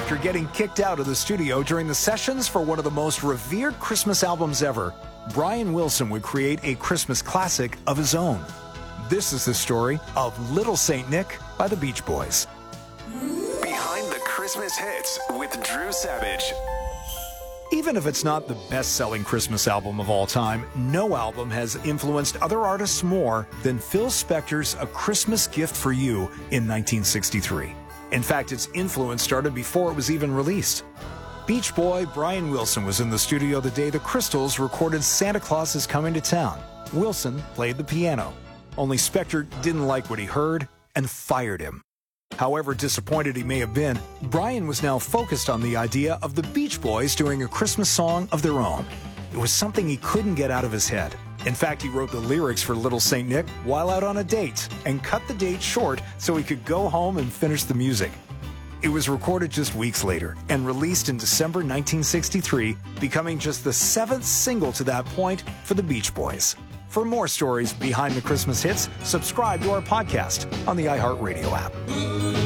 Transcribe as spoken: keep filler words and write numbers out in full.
After getting kicked out of the studio during the sessions for one of the most revered Christmas albums ever, Brian Wilson would create a Christmas classic of his own. This is the story of Little Saint Nick by the Beach Boys. Behind the Christmas Hits with Drew Savage. Even if it's not the best-selling Christmas album of all time, no album has influenced other artists more than Phil Spector's A Christmas Gift for You in nineteen sixty-three. In fact, its influence started before it was even released. Beach Boy Brian Wilson was in the studio the day the Crystals recorded Santa Claus is Coming to Town. Wilson played the piano. Only Spector didn't like what he heard and fired him. However disappointed he may have been, Brian was now focused on the idea of the Beach Boys doing a Christmas song of their own. It was something he couldn't get out of his head. In fact, he wrote the lyrics for Little Saint Nick while out on a date and cut the date short so he could go home and finish the music. It was recorded just weeks later and released in December nineteen sixty-three, becoming just the seventh single to that point for the Beach Boys. For more stories behind the Christmas hits, subscribe to our podcast on the iHeartRadio app.